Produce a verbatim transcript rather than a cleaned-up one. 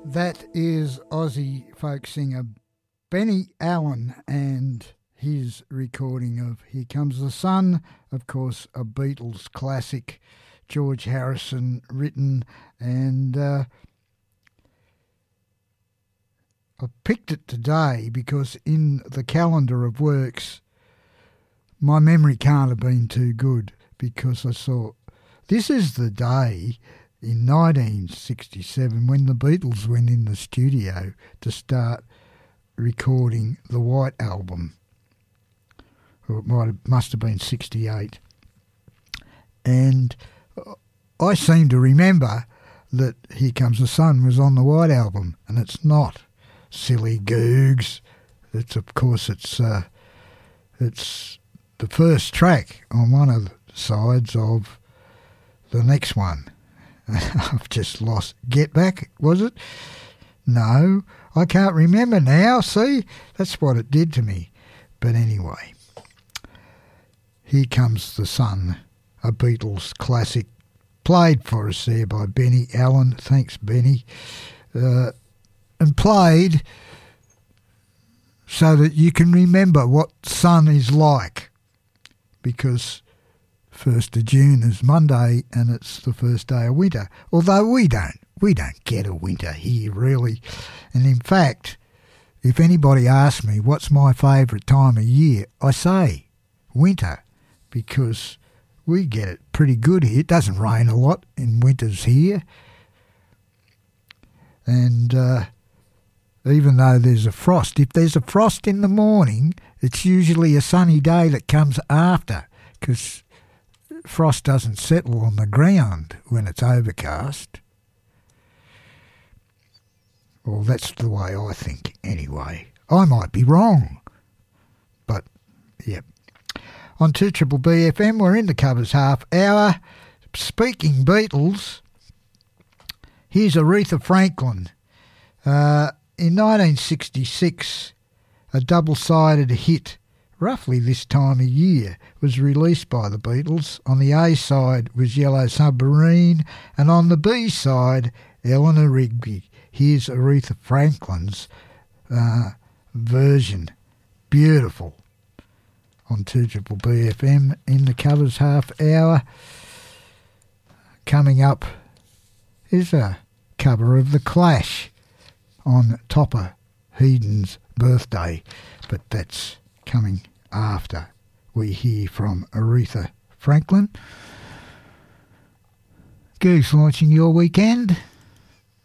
That is Aussie folk singer Benny Allen and his recording of Here Comes the Sun, of course a Beatles classic, George Harrison written, and uh, I picked it today because in the calendar of works my memory can't have been too good, because I saw this is the day in nineteen sixty-seven when the Beatles went in the studio to start recording the White Album. Or it might have, must have been sixty-eight. And I seem to remember that Here Comes the Sun was on the White Album, and it's not. Silly Googs. It's, of course, it's uh, it's the first track on one of the sides of the next one. I've just lost. Get Back, was it? No, I can't remember now. See, that's what it did to me. But anyway, Here Comes the Sun, a Beatles classic, played for us there by Benny Allen. Thanks, Benny. Uh, and played so that you can remember what sun is like, because first of June is Monday and it's the first day of winter. Although we don't, we don't get a winter here really. And in fact, if anybody asks me what's my favourite time of year, I say winter, because we get it pretty good here. It doesn't rain a lot in winters here. And uh, even though there's a frost, if there's a frost in the morning, it's usually a sunny day that comes after, because frost doesn't settle on the ground when it's overcast. Well, that's the way I think anyway. I might be wrong. But, yep. On two Triple B F M, we're in the Covers half hour. Speaking Beatles, here's Aretha Franklin. Uh, in nineteen sixty-six, a double-sided hit, roughly this time of year, was released by the Beatles. On the A side was Yellow Submarine, and on the B side, Eleanor Rigby. Here's Aretha Franklin's uh, version. Beautiful. On two Triple B F M in the Covers half hour. Coming up is a cover of The Clash on Topper Headon's birthday, but that's coming after we hear from Aretha Franklin. Goose launching your weekend.